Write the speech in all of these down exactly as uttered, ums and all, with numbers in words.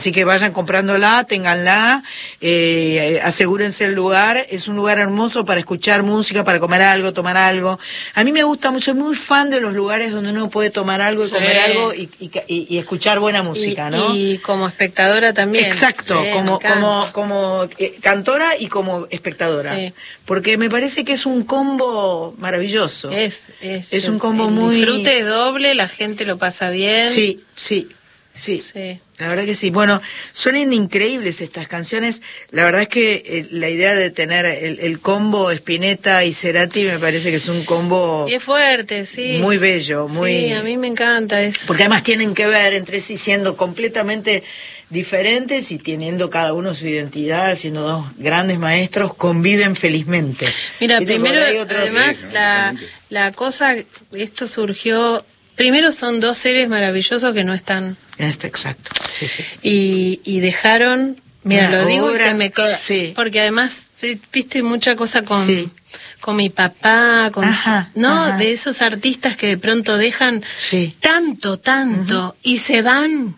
Así que vayan comprándola, ténganla, eh, asegúrense el lugar. Es un lugar hermoso para escuchar música, para comer algo, tomar algo. A mí me gusta mucho, soy muy fan de los lugares donde uno puede tomar algo y sí. comer algo y, y, y, y escuchar buena música, y, ¿no? Y como espectadora también. Exacto, sí, como, como, como eh, cantora y como espectadora. Sí. Porque me parece que es un combo maravilloso. Es, es, es un es, combo el muy... disfrute es doble, la gente lo pasa bien. Sí, sí. Sí, sí, la verdad que sí. Bueno, suenan increíbles estas canciones. La verdad es que eh, la idea de tener el, el combo Spinetta y Cerati me parece que es un combo... Y es fuerte, sí. Muy bello, muy... Sí, a mí me encanta. Es... Porque además tienen que ver entre sí siendo completamente diferentes y teniendo cada uno su identidad, siendo dos grandes maestros, conviven felizmente. Mira, ¿Viste? primero, otros... además, sí, no, la, la cosa, esto surgió... Primero son dos seres maravillosos que no están. Este, exacto. Sí, sí. Y, y dejaron, mira, Una lo digo obra, y se me queda, sí. porque además viste mucha cosa con sí. con mi papá, con ajá, no, ajá. de esos artistas que de pronto dejan sí. tanto, tanto uh-huh. y se van.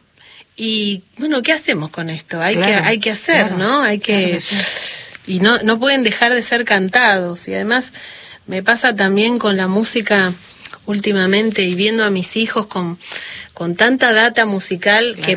Y bueno, ¿qué hacemos con esto? Hay claro, que hay que hacer, claro, ¿no? Hay que claro, y no no pueden dejar de ser cantados. Y además me pasa también con la música últimamente y viendo a mis hijos con, con tanta data musical claro. que,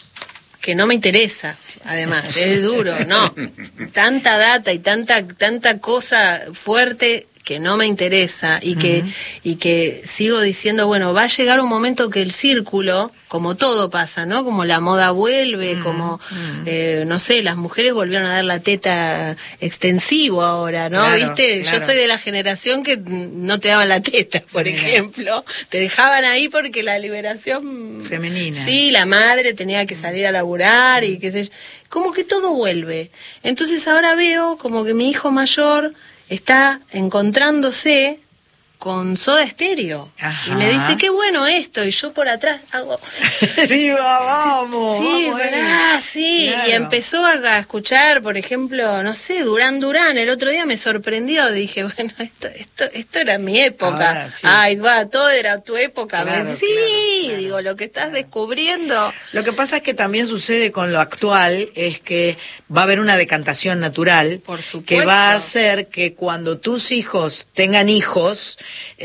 que no me interesa, además, es duro, no, tanta data y tanta, tanta cosa fuerte que no me interesa y que, uh-huh. y que sigo diciendo, bueno, va a llegar un momento que el círculo, como todo pasa, ¿no? Como la moda vuelve, uh-huh. como, uh-huh. Eh, no sé, las mujeres volvieron a dar la teta extensivo ahora, ¿no? Claro, ¿Viste? claro. Yo soy de la generación que no te daban la teta, por Mira. ejemplo. Te dejaban ahí porque la liberación... femenina. Sí, la madre tenía que salir a laburar uh-huh. y qué sé yo. Como que todo vuelve. Entonces ahora veo como que mi hijo mayor... está encontrándose con Soda Stereo. Ajá. Y me dice, qué bueno esto, y yo por atrás hago... ¡Viva, vamos! Sí, vamos pará, sí, claro. Y empezó a escuchar, por ejemplo, no sé, Durán Durán, el otro día me sorprendió, dije, bueno, esto esto esto era mi época. Ahora, sí. Ay, va, todo era tu época. Claro, me dice, sí, claro, claro, digo, lo que estás claro. descubriendo... Lo que pasa es que también sucede con lo actual, es que va a haber una decantación natural, por supuesto. Que va a hacer que cuando tus hijos tengan hijos,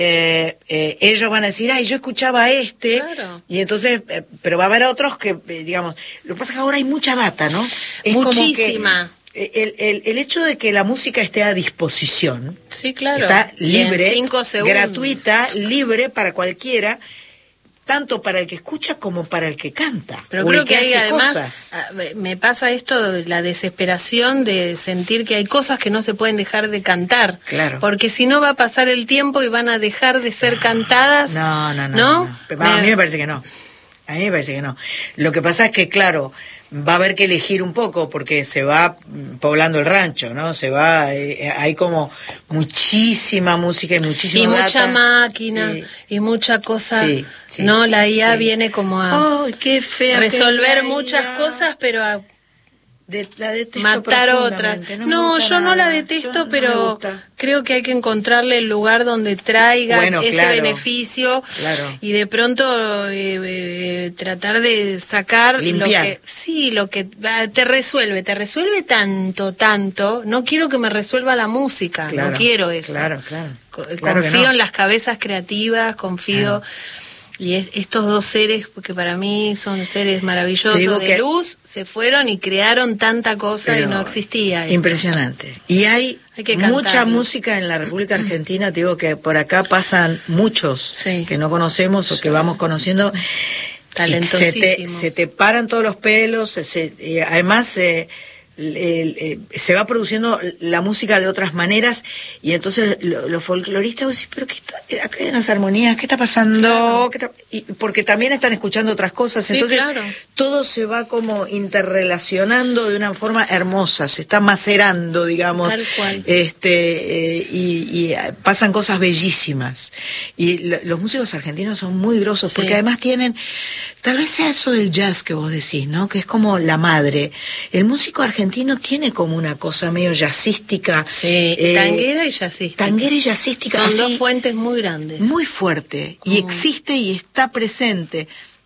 eh, eh, ellos van a decir, ay, yo escuchaba este, claro. y entonces, eh, pero va a haber otros que, eh, digamos, lo que pasa es que ahora hay mucha data, ¿no? Es muchísima. Como que el, el, el hecho de que la música esté a disposición, sí, claro. está libre, cinco segundos. gratuita, libre para cualquiera, tanto para el que escucha como para el que canta. Pero o creo el que, que hay, hace además, cosas. Me pasa esto de la desesperación de sentir que hay cosas que no se pueden dejar de cantar. Claro. Porque si no va a pasar el tiempo y van a dejar de ser cantadas. No, no, no. ¿No? no, no. A mí me parece que no. A mí me parece que no. Lo que pasa es que, claro, va a haber que elegir un poco porque se va poblando el rancho, ¿no? Se va, eh, hay como muchísima música y muchísima y data. mucha máquina sí. y mucha cosa, sí, sí, no, la I A sí. viene como a oh, qué fea resolver muchas cosas, pero a de, la detesto matar otras. No, no yo no la detesto, yo pero no creo que hay que encontrarle el lugar donde traiga bueno, ese claro, beneficio claro. y de pronto eh, eh, tratar de sacar Limpiar. lo que sí, lo que te resuelve, te resuelve tanto, tanto. No quiero que me resuelva la música, claro, no quiero eso. Claro, claro. Confío claro no. en las cabezas creativas, confío. Claro. Y es, estos dos seres, que para mí son seres maravillosos de que... luz, se fueron y crearon tanta cosa Pero y no existía esto. Impresionante. Y hay, hay que mucha música en la República Argentina, te digo que por acá pasan muchos sí. que no conocemos o que vamos conociendo. Talentosísimos. Se te, se te paran todos los pelos, se, eh, además... Eh, El, el, se va produciendo la música de otras maneras y entonces los lo folcloristas dicen, pero ¿qué está, acá hay unas armonías, ¿qué está pasando? Claro. ¿Qué está? Y porque también están escuchando otras cosas, sí, entonces claro. todo se va como interrelacionando de una forma hermosa, se está macerando, digamos. Tal cual. Este, eh, y, y pasan cosas bellísimas. Y lo, los músicos argentinos son muy grosos, sí. porque además tienen, tal vez sea eso del jazz que vos decís, ¿no? Que es como la madre. El músico argentino tiene como una cosa medio jazzística. Sí, eh, tanguera y jazzística. Tanguera y jazzística. Son así, dos fuentes muy grandes. Muy fuerte. Y mm. existe y está presente.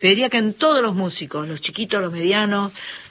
Te diría que en todos los músicos, los chiquitos, los medianos,